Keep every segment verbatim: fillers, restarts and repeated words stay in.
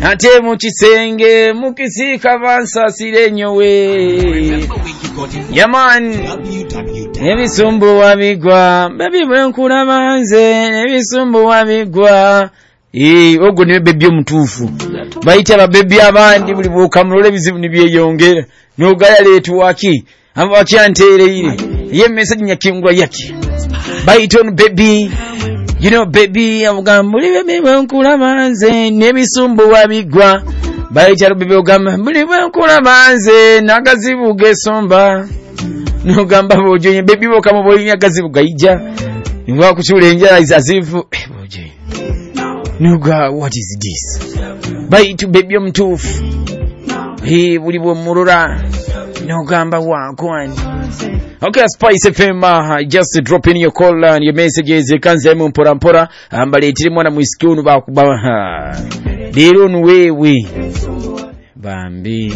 ate mu kisenge mukisika bansasire nyowe yaman nebisumbu wabigwa baby bwenkula banze nebisumbu wabigwa eh ogo ne baby omutuufu bayita ba baby abandi buli bukamulole bizibu nibyeyongera nogaya letu waki amba kyantereire ye message nyakingwa yaki bayita on baby. You know baby amugambuli baby bwenkula banze nebisumbu wabigwa bayita baby ogamba mbuli bwenkula banze nagazibu gesomba nogamba bojo baby bokamo boyinya gazibu gaija ngwa kuchule njala izazivu bojo nuga what is this bayita baby omtufu he buli bwo murura nogamba wakwani. Okay, Spice F M, uh, just drop in your call and your messages. You can say mpora mpora ambale tiri mwana musikunu bakuba dirun wewe bambi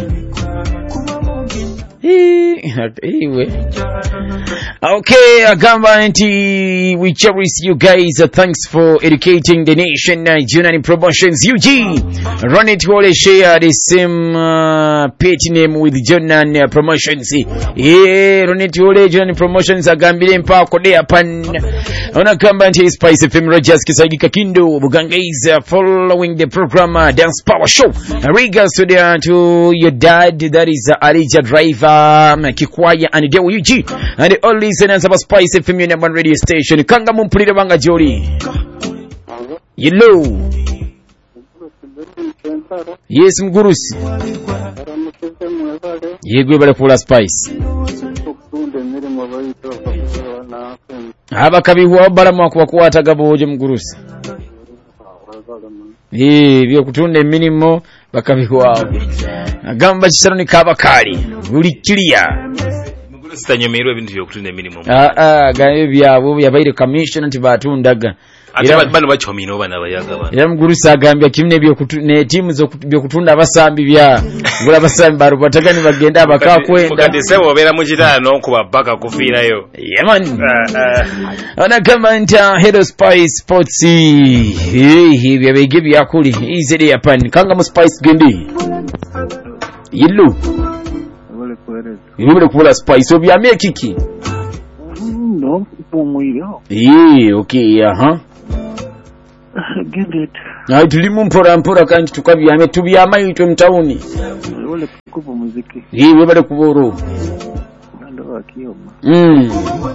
iwe. Okay, agamba nti we cherish you guys. Uh, thanks for educating the nation. uh, Junani Promotions U G run it all share the same uh, pet name with Junan uh, Promotions. Yeah, run it all Junan Promotions agambile mpako de pan onagamba nti Spice F M Rogers Kisagi Kakindo Buganga is uh, following the program uh, Dance Power Show. Uh, regards to the, to your dad, that is uh, Alija Driver um, Kikwaya and the U G and all listeners of Spice F M number one radio station. Kanga mumpulira banga joli. Hello. Yes mgurusi. Yegwe bale kula Spice. Aba kabihuwa bala mwakuwa kuwata gaboje mgurusi. Eh byo kutunda emirimo bakabihuwa. Agamba kisaro ni kabakali. Buli kiriya. Sitanyemerwa ebintu byo kutunda emirimo. Ah ah gaye byabo yabaire commission nti batundaga. Ate bano bachomino bana bayaga bana. Era mgurusa agambya kimne byo kutunda team zo byo kutunda abasambi bya. Ngula abasambi baru batagani bagenda abaka kwenda. Mukade sebo obera mu kitano kuba baka kufirayo. Yeah man. Ona kama nta head of Spice Sports. Eh hivi abege byakuli. Izede yapani. Kanga mu Spice gendi. Yillu. Yillu kula Spice obi ame kiki. No, pomwiro. Eh okay aha. Get it. Na tulimu mpora mpora kandi tukabyame tubyama yitwe mtauni. Wale kuko muziki. Eh we bale kuboro. Ndo akiyoma. Mm.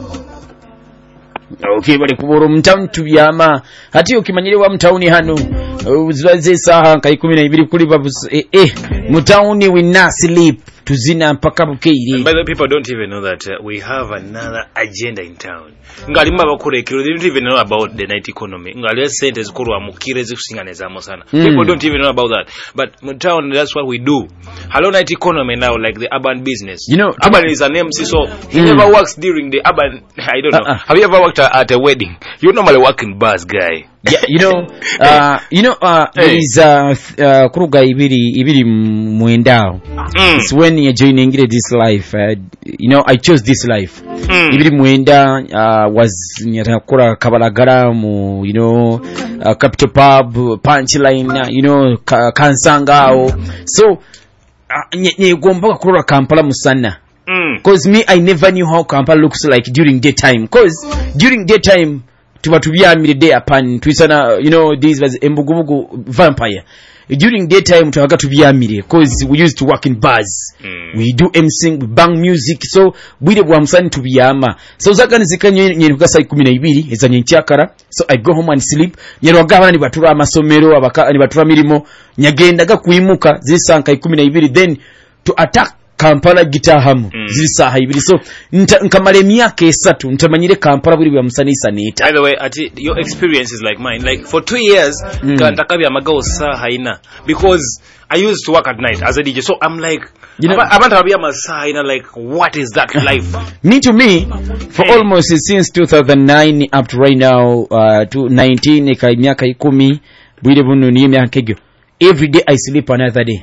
Okay bale kuboro mtauni tubyama. Hati ukimanyire wa mtauni hano uzibaze saha nka ikumi na ibiri kuri babu eh, eh mtauni we not sleep. Tuzina mpaka bukeire. By the people don't even know that uh, we have another agenda in town. Ngali mabakurekero, they don't even know about the night economy. Ngali sente zikorwa mukire zikusinganezamo sana. Mm. People don't even know about that. But in town, that's what we do. Hello night economy now, like the urban business. You know, urban is an M C, so he mm. never works during the urban. I don't know. Uh-uh. Have you ever worked at, at a wedding? You normally work in bars, guy. Yeah, you know, uh, you know, uh, there hey. is uh, uh, kuruga ibiri ibiri muendao. Mm. It's when you're joining this life. Uh, you know, I chose this life. Mm. Ibiri muenda uh, was nyatakura kabalagara mu, you know, uh, Capital Pub, Punchline, you know, ka, Kansangao. So, nye gomba kura Kampala musana. Mm. Cause me, I never knew how Kampala looks like during daytime. Cause during daytime, tuba tubyamire day upon twisana, you know, this was embugubugu vampire. During daytime tubaga tubyamire because we used to work in bars. Mm. We do emceeing, we bang music, so bwire bwa musani tubyama. So zaganizika nyeruka saa kumi na ibiri eza nyenkyakara. So I go home and sleep. Nyeruga abana ni batura amasomero abaka ni batura mirimo nyagendaga kuimuka zisanka kumi na ibiri then to attack Kampala gitahamu mm. zisaha ibiri. So nkamale myaka esatu ntamanyire Kampala buri bwa musanisa nita. By the way, ati your experience is like mine. Like for two years mm. kantakabya magawo saha ina because I used to work at night as a D J. So I'm like, you know, abantu abya masaha ina, like what is that life? Me to me for hey. almost since two thousand nine up to right now uh, to nineteen ka myaka ikumi bwire bunu ni myaka egyo. Every day I sleep another day.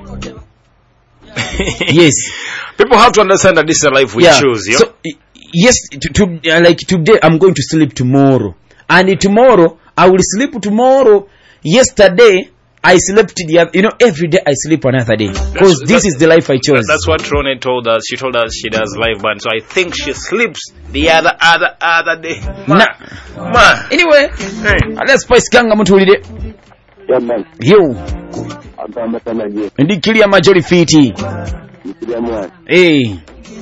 Yes, people have to understand that this is a life we yeah. choose. Yeah? So yes, to, to uh, like today I'm going to sleep tomorrow, and tomorrow I will sleep tomorrow. Yesterday I slept the other, you know, every day I sleep another day. Because this is the life I chose. That's what Rone told us. She told us she does live band. So I think she sleeps the other, other, other day. Ma. Nah. Ma. Anyway, Hey. let's play Skanga Mutulide. Yeah, man. Yo. I'm a Ndi kilia majori fiti. Eh.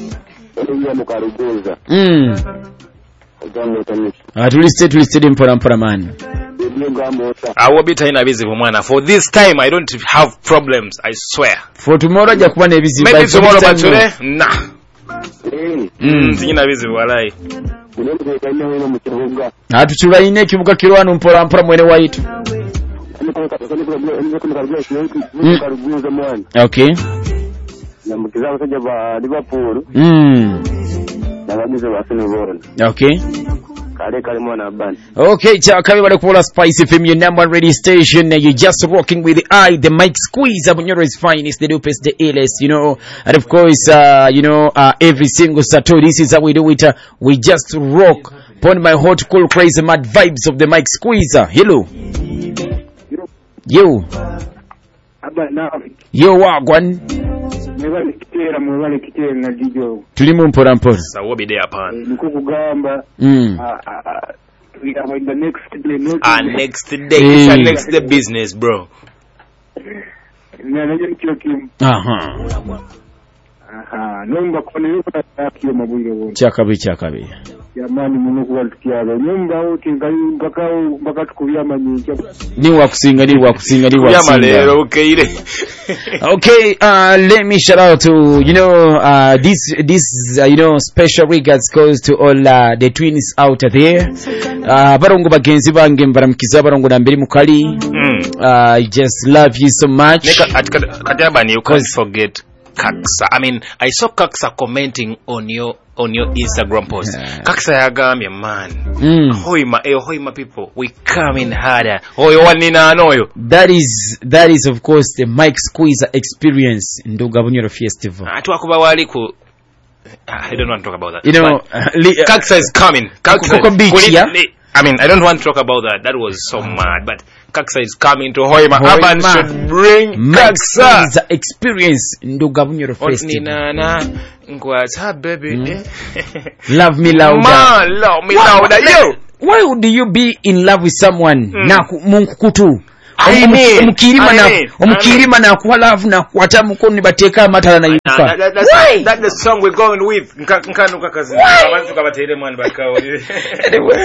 Mm. Ah, tuliste tuliste mpora mpora man. I will be tying a busy woman. For this time, I don't have problems. I swear. For tomorrow, jakuba ne busy. Maybe tomorrow, but today, nah. Mm. Tingina busy walai. Ah, tuchulaine kibuga kirwano mpora mpora mwene waitu. Mm. Okay. Mm. Okay. Okay, Chakabi Wadakola Spice F M, your number one radio station. You're just rocking with the eye, the mic squeeze. Abunyo's finest, the dopest, the illest, you know. And of course, uh, you know, uh, every single Saturday, this is how we do it. Uh, we just rock upon my hot, cool, crazy, mad vibes of the mic squeezer. Hello. Yo. Yo, wagwan. Tulimu mpora mpora. So we'll be there upon. Mm. The next day, no. Ah, next day. It's a next day business, bro. Aha. Aha. Nomba kone yuko takio mabwire wone. Chakabi chakabi. Yamani mungu walitikiaga. Nyumba uti ngai mpaka mpaka tukuyama nyingi. Ni wakusinga ni wakusinga ni wakusinga. Lero okay. Okay, uh let me shout out to, you know, uh this this uh, you know, special regards goes to all uh, the twins out there. Uh barongo bagenzi bange mbaramukiza barongo na mbere mukali. Uh I just love you so much. Katabani, you can't forget Kaksa. I mean, I saw Kaksa commenting on your on your Instagram post. Yeah. Kaksa yagambye, man. Mm. Hoima, eh, hoima people, we come in harder. Hoyo wanina anoyo. That is that is of course the Mike Squeezer experience in Ndugabunyoro Festival. Atu akuba wali ku I don't want to talk about that. You know, uh, li- Kaksa is coming. Kaksa beach, yeah? I mean, I don't want to talk about that. That was so mad, but Kaksa is coming to Hoima. Hoima. Urban should bring Kaksa. Kaksa experience in Ndugabunyoro Festival. Nkwata baby. Mm. Love me louder. Man, love me why, louder. Yo. Why would you be in love with someone mm. na munkukutu? I mean, omukirima na I mean, omukirima na kwa love na kwata mukono bateka matala na yuka. That, that, that's, Why? That's the song we're going with. Nkanuka kazi. Abantu kabatele mwana bakawo. Anyway.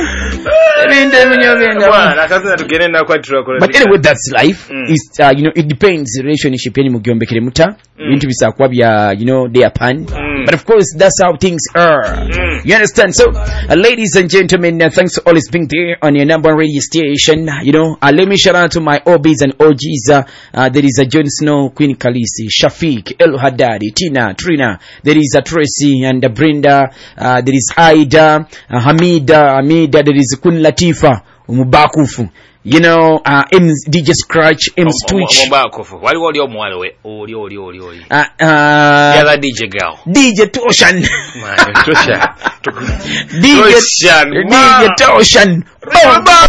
But anyway, that's life. Mm. It's uh, you know, it depends relationship yani mugyombekere muta. Bintu bisakwa bya, you know, they are pan. Mm. But of course, that's how things are. Mm. You understand? So, uh, ladies and gentlemen, uh, thanks for always being there on your number one radio station. You know, uh, let me shout out to my O Bs and O Gs. Uh, uh, there is a uh, Jon Snow, Queen Khaleesi, Shafiq, El Haddadi, Tina, Trina. There is a uh, Tracy and uh, Brenda. Uh, there is Aida, uh, Hamida, Hamida. There is Queen Latifa, Umubakufu. You know, uh, M, D J Scratch, M Twitch. Umubakufu. Wali wali omwalo we. Oli oli oli oli. Uh, uh, the other D J girl. D J Toshan. Man, Toshan. D J Toshan. D J Toshan. Baba.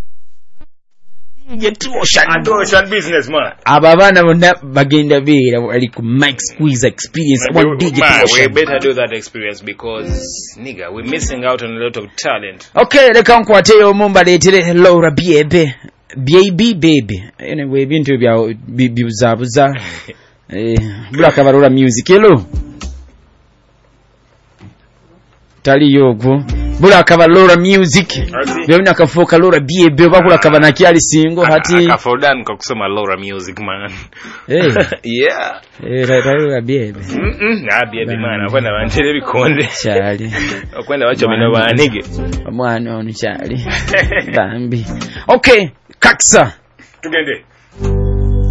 D J Toshan. Toshan business man. Ababana wona bagenda beera ali ku Mike Squeezer experience. One D J Toshan. We better do that experience because nigga, we're missing out on a lot of talent. Okay, leka nkwate yo mumba letere Laura Biebe. Baby baby. Anyway, bintu bya bibuzabuza. Eh, Black Avarora music. Hello. Tali yogo. Black Avarora music. Byona kafoka Laura Biebe bakula kabana kyali singo hati. Akafodan kokusoma Laura music man. Hey. Yeah. Eh, Laura Biebe. Mhm. Na Biebe man afana bantere bikonde. Cyali. Okwenda bacho bino banige. Omwana ono cyali. Bambi. Okay, Kaksa. Tugende.